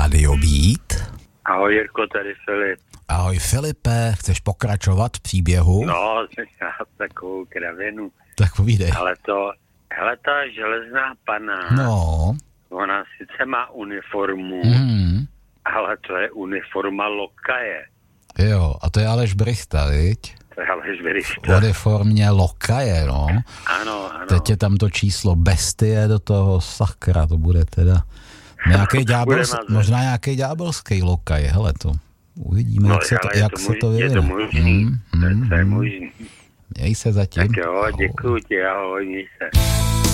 rádio Beat. Ahoj Jirko, tady Filip. Ahoj Filipe, chceš pokračovat v příběhu? No, já takovou kravinu. Tak povídej. Ale ta železná pana, No. ona sice má uniformu, ale to je uniforma lokaje. Jo, a to je Aleš Brichta, viď? To je Aleš Brichta. V uniformě lokaje, no. Ano. Teď je tam to číslo bestie do toho, sakra, to bude teda nějaký možná nějaký ďábelský lokaj, hele to. Uvidíme, no, jak se to vyvine. Je to možný, to je možný. Měj se zatím. Tak jo, děkuju ti, ahoj, měj se.